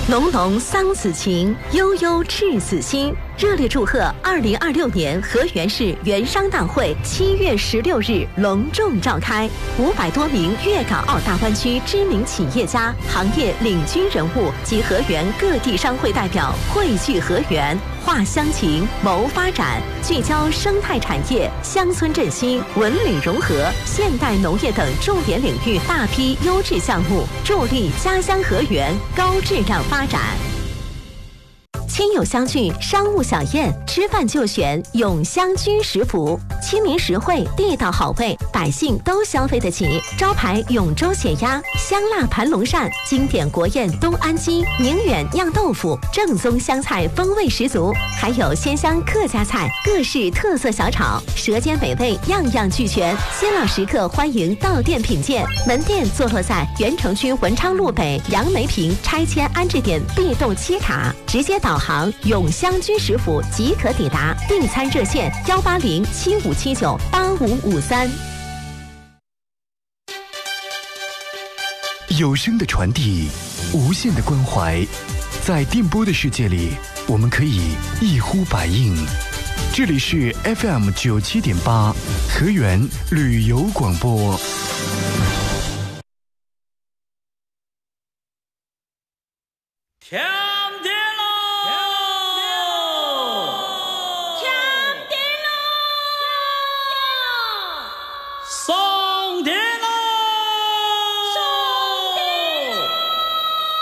浓浓桑梓情，悠悠赤子心。热烈祝贺2026年河源市原商大会7月16日隆重召开，500多名粤港澳大湾区知名企业家、行业领军人物及河源各地商会代表汇聚河源，话乡情，谋发展，聚焦生态产业、乡村振兴、文旅融合、现代农业等重点领域大批优质项目，助力家乡河源高质量发展。亲友相聚，商务小宴，吃饭就选永香居食府，亲民实惠，地道好味，百姓都消费得起。招牌永州血鸭、香辣盘龙鳝，经典国宴东安鸡、宁远酿豆腐，正宗湘菜风味十足，还有鲜香客家菜、各式特色小炒，舌尖美味样样俱全。新老食客欢迎到店品鉴，门店坐落在原城区文昌路北杨梅坪拆迁安置点 B 栋7卡，直接导航永香居食府即可抵达。订餐热线18075798553。 有声的传递，无限的关怀，在电波的世界里，我们可以一呼百应。这里是 FM 97.8河源旅游广播。 天